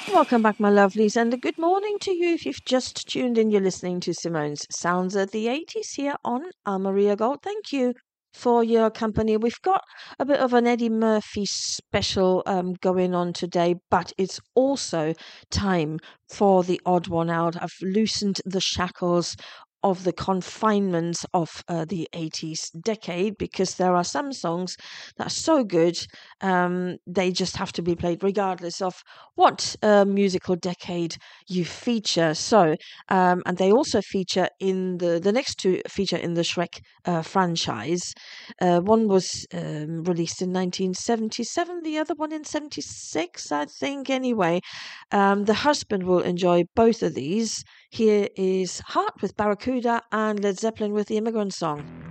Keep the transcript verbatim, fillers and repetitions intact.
Welcome back, my lovelies, and a good morning to you. If you've just tuned in, you're listening to Simone's Sounds of the eighties here on Maria Gold. Thank you for your company. We've got a bit of an Eddie Murphy special um, going on today, but it's also time for the odd one out. I've loosened the shackles of the confinements of uh, the eighties decade because there are some songs that are so good um, they just have to be played regardless of what uh, musical decade you feature. So, um, and they also feature in the the next two feature in the Shrek uh, franchise. Uh, one was um, released in nineteen seventy-seven, the other one in seventy-six, I think. Anyway, um, the husband will enjoy both of these. Here is Heart with Barracuda and Led Zeppelin with the Immigrant Song.